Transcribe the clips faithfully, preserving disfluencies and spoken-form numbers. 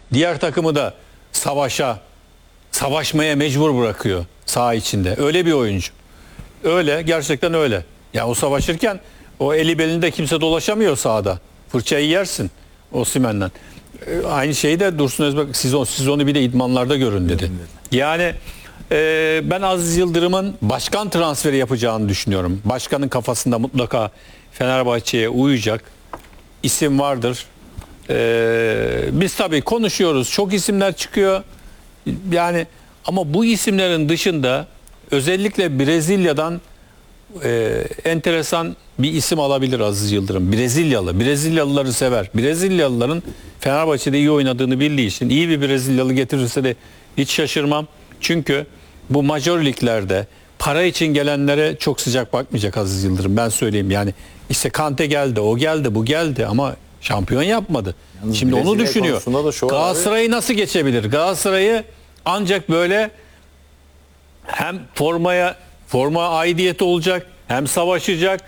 diğer takımı da savaşa, savaşmaya mecbur bırakıyor saha içinde. Öyle bir oyuncu. Öyle, gerçekten öyle. Ya o savaşırken o eli belinde kimse dolaşamıyor sahada. Fırçayı yersin Osimhen'den. Ee, aynı şeyi de Dursun Özbek siz, siz onu bir de idmanlarda görün dedi. Yani e, ben Aziz Yıldırım'ın başkan transferi yapacağını düşünüyorum. Başkanın kafasında mutlaka Fenerbahçe'ye uyacak isim vardır. Ee, biz tabii konuşuyoruz. Çok isimler çıkıyor. Yani ama bu isimlerin dışında özellikle Brezilya'dan e, enteresan bir isim alabilir Aziz Yıldırım. Brezilyalı. Brezilyalıları sever. Brezilyalıların Fenerbahçe'de iyi oynadığını bildiği için iyi bir Brezilyalı getirirse de hiç şaşırmam. Çünkü bu major liglerde para için gelenlere çok sıcak bakmayacak Aziz Yıldırım. Ben söyleyeyim yani işte Kante geldi, o geldi, bu geldi ama şampiyon yapmadı. Yalnız Şimdi Brezilya onu düşünüyor. Galatasaray'ı nasıl geçebilir? Galatasaray'ı ancak böyle hem formaya forma aidiyeti olacak, hem savaşacak,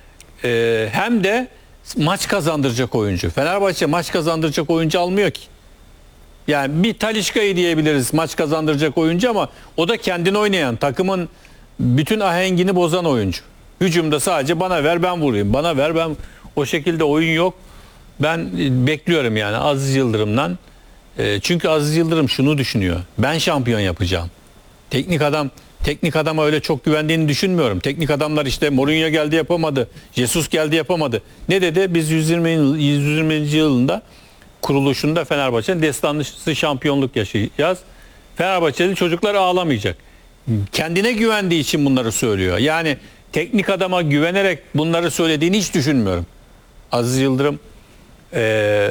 e, hem de maç kazandıracak oyuncu. Fenerbahçe maç kazandıracak oyuncu almıyor ki. Yani bir Talisca'yı diyebiliriz maç kazandıracak oyuncu ama o da kendini oynayan, takımın bütün ahengini bozan oyuncu. Hücumda sadece bana ver ben vurayım, bana ver ben, o şekilde oyun yok. Ben bekliyorum yani Aziz Yıldırım'dan. E, çünkü Aziz Yıldırım şunu düşünüyor. Ben şampiyon yapacağım. Teknik adam teknik adama öyle çok güvendiğini düşünmüyorum. Teknik adamlar işte Mourinho geldi yapamadı. Jesus geldi yapamadı. Ne dedi? Biz yüz yirmi yüz yirminci yılında kuruluşunda Fenerbahçe'nin destanlısı şampiyonluk yaşayacağız. Fenerbahçeli çocuklar ağlamayacak. Kendine güvendiği için bunları söylüyor. Yani teknik adama güvenerek bunları söylediğini hiç düşünmüyorum. Aziz Yıldırım e,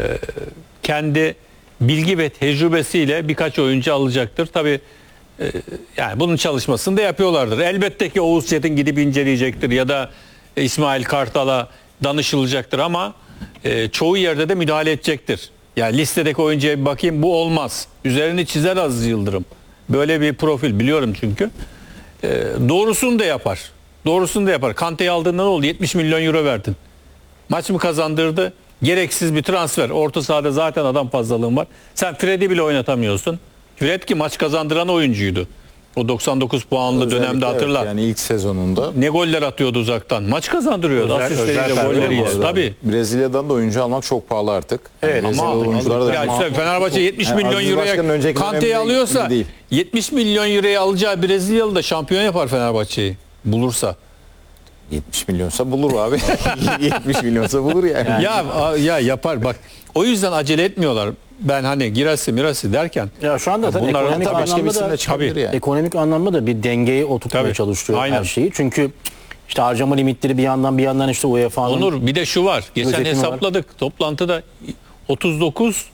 kendi bilgi ve tecrübesiyle birkaç oyuncu alacaktır. Tabii e, yani bunun çalışmasını da yapıyorlardır. Elbette ki Oğuz Çetin gidip inceleyecektir ya da İsmail Kartal'a danışılacaktır ama e, çoğu yerde de müdahale edecektir. Yani listedeki oyuncuya bir bakayım, bu olmaz. Üzerini çizer Aziz Yıldırım. Böyle bir profil biliyorum çünkü. E, doğrusunu da yapar. Doğrusunu da yapar. Kante'yi aldığında ne oldu? yetmiş milyon euro verdin. Maç mı kazandırdı? Gereksiz bir transfer. Orta sahada zaten adam fazlalığın var. Sen Fred'i bile oynatamıyorsun. Fred ki maç kazandıran oyuncuydu. O doksan dokuz puanlı Özellikle dönemde hatırla. Evet, yani ilk sezonunda. Ne goller atıyordu uzaktan. Maç kazandırıyordu. Özel, Asistleriyle, özel golleriyle. Tabii. Brezilya'dan da oyuncu almak çok pahalı artık. Evet, yani ama oyuncular da yani Fenerbahçe yetmiş yani milyon euroya Kante'yi alıyorsa yetmiş milyon euroya alacağı Brezilyalı da şampiyon yapar Fenerbahçe'yi. Bulursa. yetmiş milyonsa bulur abi. yetmiş milyonsa bulur yani. yani. Ya ya yapar bak. O yüzden acele etmiyorlar. Ben hani Girassi Mirassi derken ya şu anda tabii bunlar ekonomik başka anlamda birisine da çıkabilir yani. ekonomik anlamda da bir dengeyi oturtmaya Tabii. çalışıyor Aynen. her şeyi. Çünkü işte harcama limitleri bir yandan bir yandan işte U E Fa'nın. Onur bir de şu var. Geçen Gözetimi hesapladık. Var. Toplantıda otuz dokuz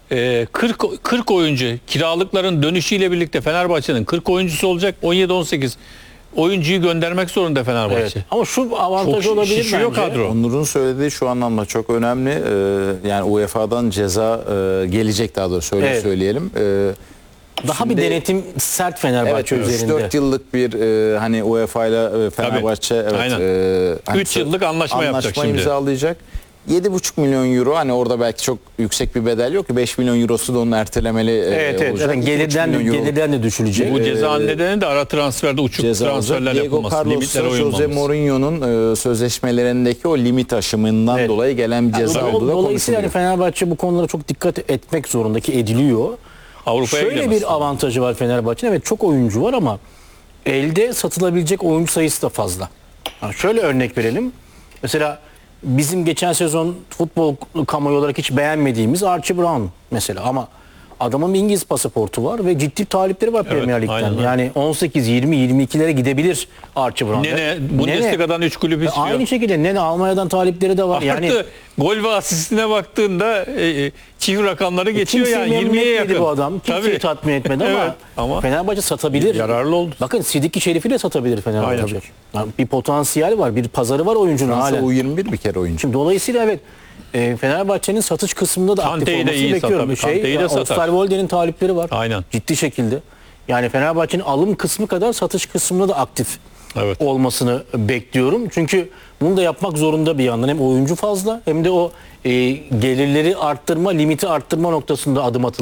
kırk kırk oyuncu kiralıkların dönüşüyle birlikte Fenerbahçe'nin kırk oyuncusu olacak. on yedi on sekiz oyuncuyu göndermek zorunda Fenerbahçe. Evet. Ama şu avantaj çok olabilir şişiyor bence. kadro. Onur'un söylediği şu anlamda çok önemli. Ee, yani U E F A'dan ceza e, gelecek, daha doğrusu öyle Evet. söyleyelim. Ee, Daha şimdi, bir denetim sert Fenerbahçe evet, üzerinde. üç dört yıllık bir e, hani U E F A ile Fenerbahçe evet, Aynen. e, hani üç yıllık anlaşma, anlaşma yapacak şimdi. imzalayacak. yedi buçuk milyon euro, hani orada belki çok yüksek bir bedel yok ki, beş milyon eurosu da onun ertelemeli e, Evet evet. olacak. Zaten gelirden, gelirden de düşülecek. Bu ceza nedeni de ara transferde uçuk Ceza transferler Diego yapılması, Carlos'la limitlere Jose uyulmaması. Mourinho'nun e, sözleşmelerindeki o limit aşımından Evet. dolayı gelen bir ceza Yani olduğu da dolayısıyla yani konuşuluyor. Fenerbahçe bu konulara çok dikkat etmek zorunda ki ediliyor. Avrupa'ya Şöyle gidemez. bir avantajı var Fenerbahçe'nin. Evet çok oyuncu var ama elde satılabilecek oyuncu sayısı da fazla. Yani şöyle örnek verelim. Mesela bizim geçen sezon futbol kamuoyu olarak hiç beğenmediğimiz Archie Brown mesela, ama adamın bir İngiliz pasaportu var ve ciddi talipleri var Evet, Premier Lig'den. aynen. Yani on sekiz yirmi yirmi ikilere gidebilir Archie Brown. Nene, Bundesliga'dan üç kulüp istiyor. Aynı şekilde Nene Almanya'dan talipleri de var. Yani Yani gol ve asistine baktığında e, e, çift rakamları geçiyor kimseyi yani memnun yirmiye etmedi yakın. bu adam. Kimseyi Tabii. tatmin etmedi ama, Evet, ama Fenerbahçe satabilir. yararlı oldu. Bakın Sidiki Şerif'i de satabilir Fenerbahçe. Aynen. Yani bir potansiyel var, bir pazarı var oyuncunun Fransa hala. U yirmi bir bir kere oyuncu. Şimdi dolayısıyla evet, e, Fenerbahçe'nin satış kısmında da aktif Kante'yi de olmasını iyi bekliyorum. satar, Bir şey, Kante'yi de satar. Osterwolde'nin talipleri var. Aynen. Ciddi şekilde. Yani Fenerbahçe'nin alım kısmı kadar satış kısmında da aktif Evet. olmasını bekliyorum. Çünkü bunu da yapmak zorunda bir yandan. Hem oyuncu fazla hem de o e, gelirleri arttırma, limiti arttırma noktasında adım atılıyor.